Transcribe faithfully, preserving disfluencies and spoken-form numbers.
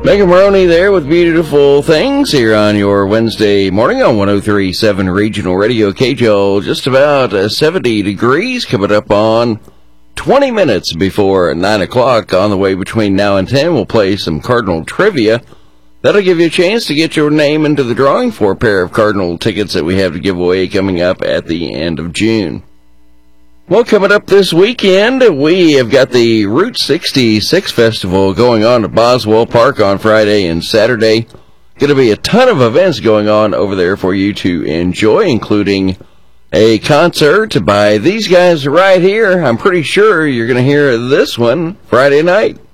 Megan Maroney there with Beautiful Things here on your Wednesday morning on one oh three point seven Regional Radio K J O. Just about uh, seventy degrees coming up on twenty minutes before nine o'clock. On the way between now and ten, we'll play some Cardinal trivia. That'll give you a chance to get your name into the drawing for a pair of Cardinal tickets that we have to give away coming up at the end of June. Well, coming up this weekend, we have got the Route sixty-six Festival going on at Boswell Park on Friday and Saturday. Going to be a ton of events going on over there for you to enjoy, including a concert by these guys right here. I'm pretty sure you're going to hear this one Friday night.